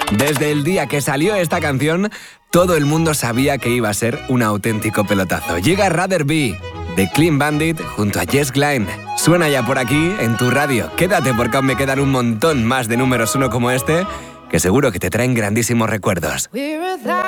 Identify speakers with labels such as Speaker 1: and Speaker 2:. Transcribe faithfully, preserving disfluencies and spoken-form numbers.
Speaker 1: Desde el día que salió esta canción, todo el mundo sabía que iba a ser un auténtico pelotazo. Llega Rather Be, de Clean Bandit, junto a Jess Glynne. Suena ya por aquí, en tu radio. Quédate porque aún me quedan un montón más de números uno como este, que seguro que te traen grandísimos recuerdos.